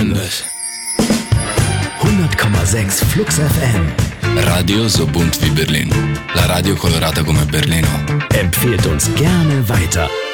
Tremendous. 100,6 Flux FM. Radio so bunt wie Berlin. La radio colorata come Berlino. Empfehlt uns gerne weiter.